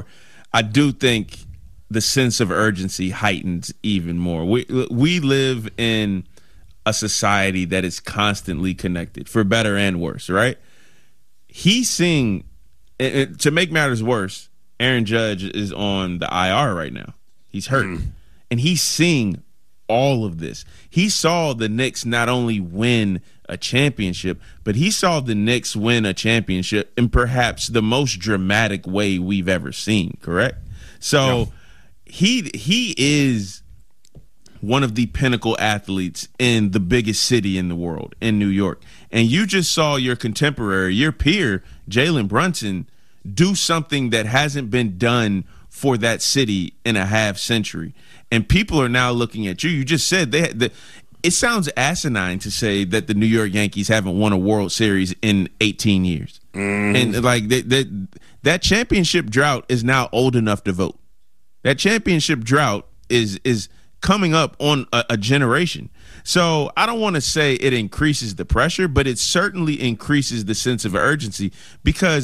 before, I do think the sense of urgency heightens even more. We live in a society that is constantly connected, for better and worse, right? He's seeing, to make matters worse, Aaron Judge is on the IR right now. He's hurt. And he's seeing all of this. He saw the Knicks not only win a championship, but he saw the Knicks win a championship in perhaps the most dramatic way we've ever seen, correct? So he is one of the pinnacle athletes in the biggest city in the world, in New York. And you just saw your contemporary, your peer, Jalen Brunson, do something that hasn't been done for that city in a half century. And people are now looking at you. You just said it sounds asinine to say that the New York Yankees haven't won a World Series in 18 years. And like that championship drought is now old enough to vote. That championship drought is coming up on a generation. So I don't want to say it increases the pressure, but it certainly increases the sense of urgency, because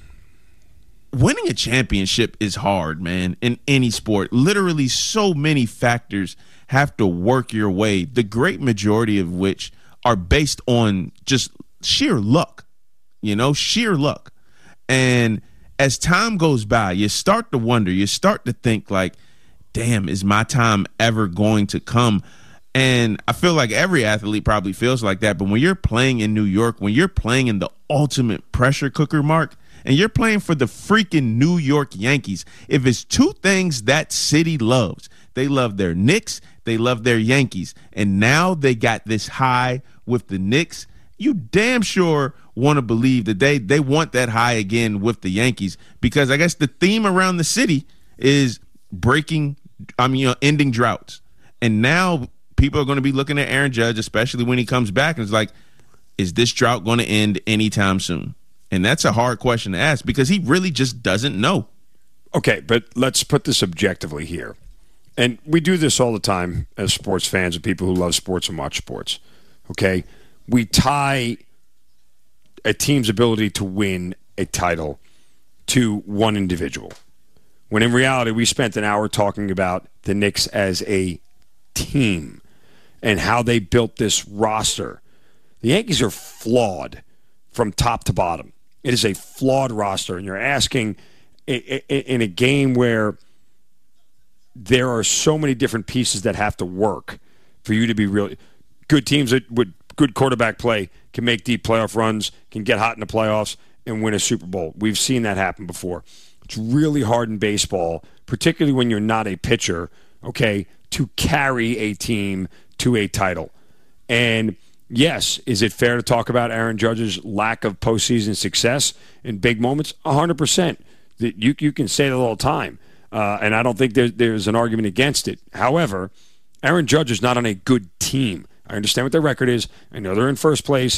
winning a championship is hard, man, in any sport. Literally so many factors have to work your way, the great majority of which are based on just sheer luck, sheer luck. And as time goes by, you start to wonder, you start to think like, damn, is my time ever going to come? And I feel like every athlete probably feels like that. But when you're playing in New York, when you're playing in the ultimate pressure cooker, Mark, and you're playing for the freaking New York Yankees, if it's two things that city loves, they love their Knicks, they love their Yankees, and now they got this high with the Knicks, you damn sure want to believe that they want that high again with the Yankees, because I guess the theme around the city is ending droughts. And now people are going to be looking at Aaron Judge, especially when he comes back, and it's like, is this drought going to end anytime soon? And that's a hard question to ask, because he really just doesn't know. Okay, but let's put this objectively here. And we do this all the time as sports fans and people who love sports and watch sports. Okay? We tie a team's ability to win a title to one individual, when in reality we spent an hour talking about the Knicks as a team and how they built this roster. The Yankees are flawed from top to bottom. It is a flawed roster, and you're asking in a game where there are so many different pieces that have to work for you to be really good. Teams that with good quarterback play can make deep playoff runs, can get hot in the playoffs, and win a Super Bowl. We've seen that happen before. It's really hard in baseball, particularly when you're not a pitcher, okay, to carry a team to a title. And yes, is it fair to talk about Aaron Judge's lack of postseason success in big moments? 100%. You can say that all the time, and I don't think there's an argument against it. However, Aaron Judge is not on a good team. I understand what their record is. I know they're in first place.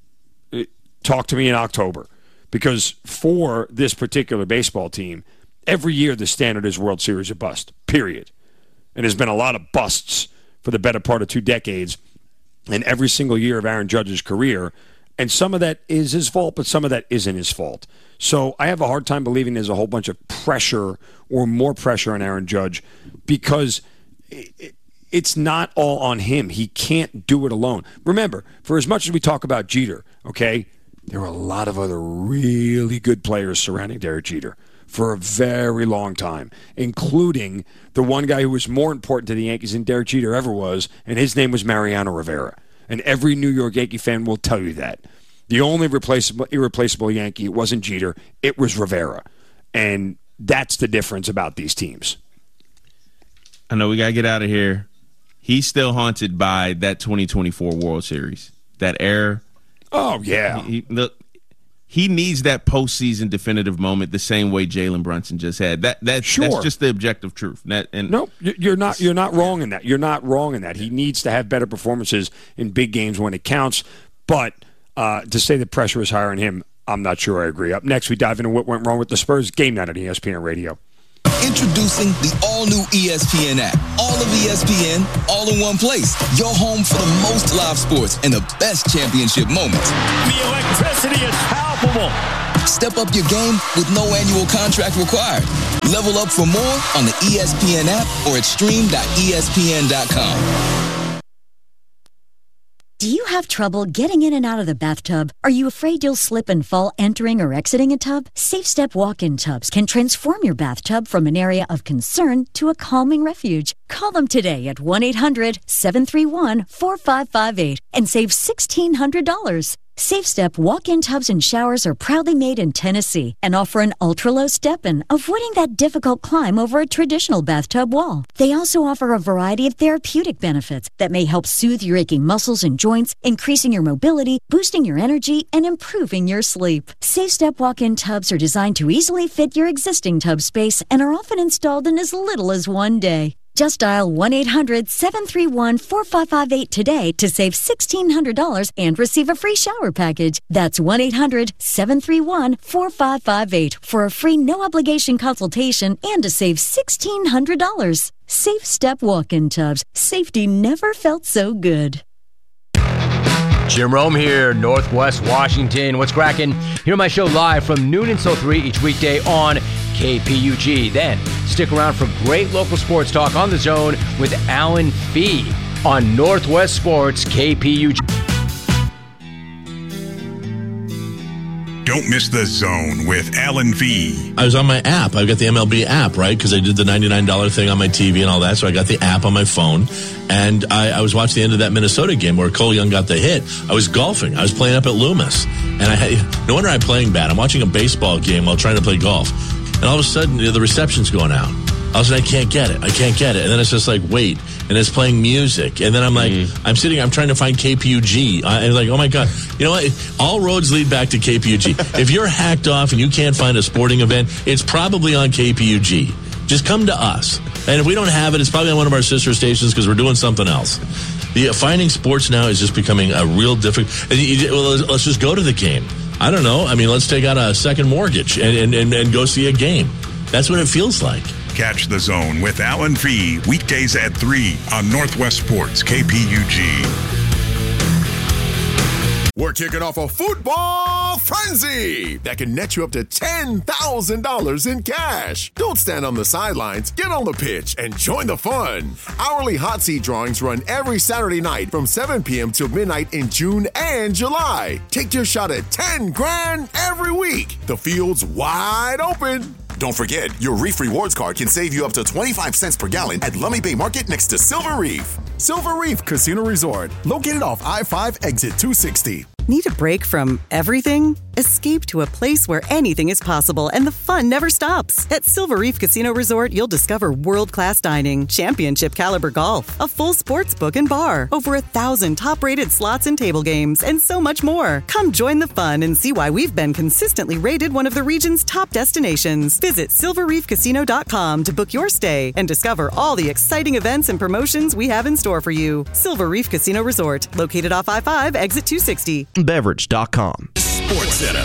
Talk to me in October. Because for this particular baseball team, every year the standard is World Series or bust, period. And there's been a lot of busts for the better part of 2 decades and every single year of Aaron Judge's career. And some of that is his fault, but some of that isn't his fault. So I have a hard time believing there's a whole bunch of pressure or more pressure on Aaron Judge, because it's not all on him. He can't do it alone. Remember, for as much as we talk about Jeter, okay, there were a lot of other really good players surrounding Derek Jeter for a very long time, including the one guy who was more important to the Yankees than Derek Jeter ever was, and his name was Mariano Rivera. And every New York Yankee fan will tell you that. The only irreplaceable Yankee, it wasn't Jeter, it was Rivera. And that's the difference about these teams. I know we got to get out of here. He's still haunted by that 2024 World Series, that era. Oh, yeah. He needs that postseason definitive moment the same way Jalen Brunson just had. That's just the objective truth. No, you're not wrong in that. You're not wrong in that. He needs to have better performances in big games when it counts. But to say the pressure is higher on him, I'm not sure I agree. Up next, we dive into what went wrong with the Spurs. Game night on ESPN Radio. Introducing the all-new ESPN app. All of ESPN, all in one place. Your home for the most live sports and the best championship moments. The electricity is palpable. Step up your game with no annual contract required. Level up for more on the ESPN app or at stream.espn.com. Do you have trouble getting in and out of the bathtub? Are you afraid you'll slip and fall entering or exiting a tub? SafeStep walk-in tubs can transform your bathtub from an area of concern to a calming refuge. Call them today at 1-800-731-4558 and save $1,600. SafeStep walk-in tubs and showers are proudly made in Tennessee and offer an ultra-low step-in, avoiding that difficult climb over a traditional bathtub wall. They also offer a variety of therapeutic benefits that may help soothe your aching muscles and joints, increasing your mobility, boosting your energy, and improving your sleep. SafeStep walk-in tubs are designed to easily fit your existing tub space and are often installed in as little as one day. Just dial 1-800-731-4558 today to save $1,600 and receive a free shower package. That's 1-800-731-4558 for a free no-obligation consultation and to save $1,600. SafeStep walk-in tubs. Safety never felt so good. Jim Rome here, Northwest Washington. What's cracking? Hear my show live from noon until 3 each weekday on KPUG. Then stick around for great local sports talk on The Zone with Alan Fee on Northwest Sports KPUG. Don't miss The Zone with Alan V. I was on my app. I've got the MLB app, right? Because I did the $99 thing on my TV and all that. So I got the app on my phone. And I was watching the end of that Minnesota game where Cole Young got the hit. I was golfing. I was playing up at Loomis. And no wonder I'm playing bad. I'm watching a baseball game while trying to play golf. And all of a sudden, the reception's going out. All of a sudden, I can't get it. And then it's just like, wait. And it's playing music. And then I'm like, I'm trying to find KPUG. And like, oh my God. You know what? All roads lead back to KPUG. If you're hacked off and you can't find a sporting event, it's probably on KPUG. Just come to us. And if we don't have it, it's probably on one of our sister stations because we're doing something else. Finding sports now is just becoming a real difficult. Let's just go to the game. I don't know. I mean, let's take out a second mortgage and go see a game. That's what it feels like. Catch The Zone with Alan Fee weekdays at 3 on Northwest Sports KPUG. We're kicking off a football frenzy that can net you up to $10,000 in cash. Don't stand on the sidelines. Get on the pitch and join the fun. Hourly hot seat drawings run every Saturday night from 7 p.m. till midnight in June and July. Take your shot at $10,000 every week. The field's wide open. Don't forget, your Reef Rewards card can save you up to 25 cents per gallon at Lummi Bay Market next to Silver Reef. Silver Reef Casino Resort, located off I-5 exit 260. Need a break from everything? Escape to a place where anything is possible and the fun never stops. At Silver Reef Casino Resort, you'll discover world-class dining, championship caliber golf, a full sports book and bar, over 1,000 top-rated slots and table games, and so much more. Come join the fun and see why we've been consistently rated one of the region's top destinations. Visit silverreefcasino.com to book your stay and discover all the exciting events and promotions we have in store for you. Silver Reef Casino Resort, located off I-5, exit 260. Beverage.com. Sports Center.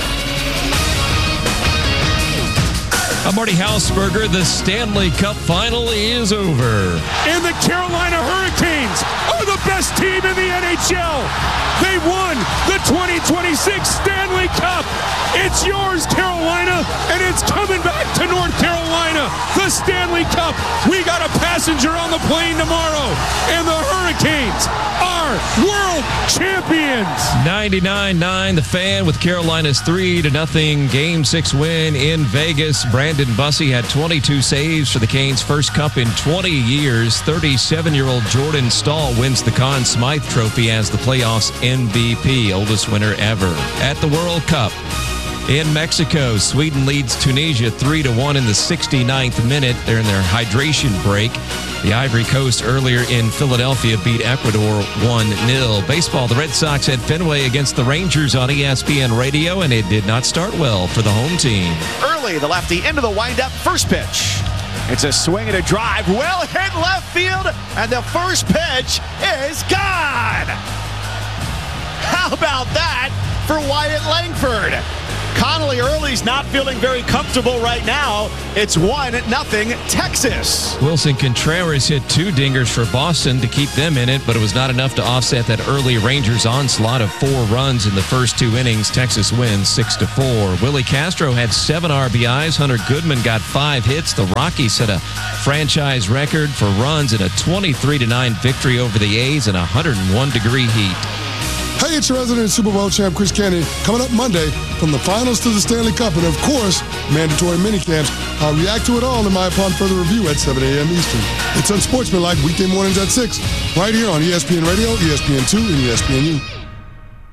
I'm Marty Hausberger. The Stanley Cup final is over. And the Carolina Hurricanes are the best team in the NHL. They won the 2026 Stanley Cup. It's yours, Carolina, and it's coming back to North Carolina. The Stanley Cup. We got a passenger on the plane tomorrow, and the Hurricanes are world champions. 99-9, the Fan with Carolina's 3-0 Game 6 win in Vegas. Brandon Bussey had 22 saves for the Canes' first cup in 20 years. 37-year-old Jordan Stahl wins the Conn Smythe Trophy as the playoffs MVP, oldest winner ever. At the World Cup in Mexico, Sweden leads Tunisia 3-1 in the 69th minute. They're in their hydration break. The Ivory Coast earlier in Philadelphia beat Ecuador 1-0. Baseball, the Red Sox had Fenway against the Rangers on ESPN Radio, and it did not start well for the home team. Early, the lefty into the windup, first pitch. It's a swing and a drive, well hit left field, and the first pitch is gone. How about that for Wyatt Langford? Connolly Early's not feeling very comfortable right now. It's 1-0 Texas. Wilson Contreras hit 2 dingers for Boston to keep them in it, but it was not enough to offset that early Rangers onslaught of 4 runs in the first 2 innings. Texas wins 6-4. Willie Castro had 7 RBIs. Hunter Goodman got 5 hits. The Rockies set a franchise record for runs in a 23-9 victory over the A's in a 101-degree heat. Hey, it's your resident Super Bowl champ, Chris Candy, coming up Monday from the finals to the Stanley Cup and, of course, mandatory minicamps. I'll react to it all in my Upon Further Review at 7 a.m. Eastern. It's Unsportsmanlike weekday mornings at 6, right here on ESPN Radio, ESPN2, and ESPNU.